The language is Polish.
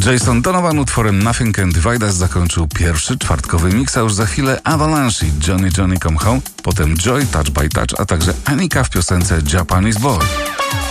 Jason Donovan utworem Nothing Can Divide Us zakończył pierwszy czwartkowy miks, a już za chwilę Avalanche i Johnny Come Home, potem Joy, Touch by Touch, a także Anika w piosence Japanese Boy.